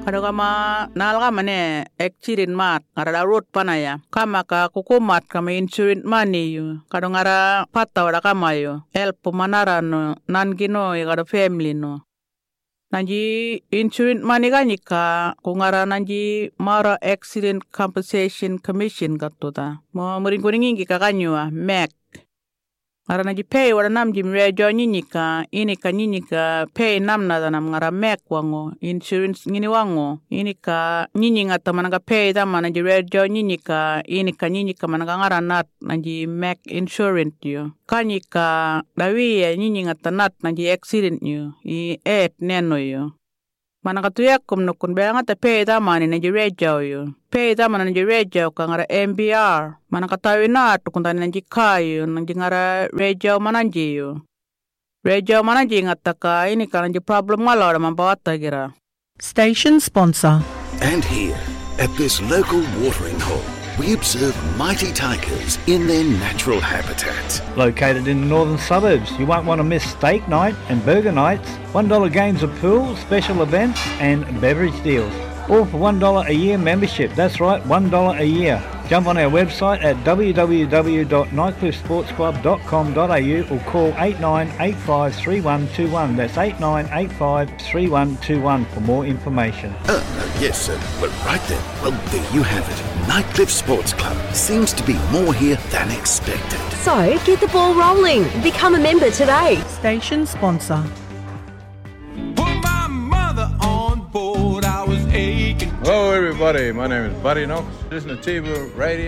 Kadagama nalga mane ekchirin mat ngara road panaya kama ka kukumat kama insurance money yu kadangara pata wala kama yu help manara no nangino igara family no nanji insurance money ganika kungara nanji mara accident compensation commission gatoda mo muringoringi kakanyua mek ngara nanji pay wala namji mrejo nyinika inika nyinika pay namna danam ngara mek wango insurance ngini wango inika nyininga tamanaga pay dama nanji rejo nyinika inika nyinika managa ngara nat nanji mek insurance yo kanyika dawiya nyininga tanat nanji accident yo I neno yo managa tuyakum nukun belanga ta pay dama nanji rejo yo pay dama nanji rejo ka ngara MBR managa tawina tukunda nanji kayo nanji ngara rejo mananji yo rejo mananji ngataka inika nanji problem malora mambawata gira. Station sponsor. And here, at this local watering hole, we observe mighty tigers in their natural habitat. Located in the northern suburbs, you won't want to miss steak night and burger nights, $1 games of pool, special events and beverage deals. All for $1 a year membership. That's right, $1 a year. Jump on our website at www.nightcliffesportsclub.com.au or call 8985 3121. That's 8985 3121 for more information. Yes, sir. Well, right then. Well, there you have it. Nightcliff Sports Club seems to be more here than expected. So, get the ball rolling. Become a member today. Station sponsor. Put my mother on board. I was aching. Hello, everybody. My name is Buddy Knox. Listen to Tibu Radio.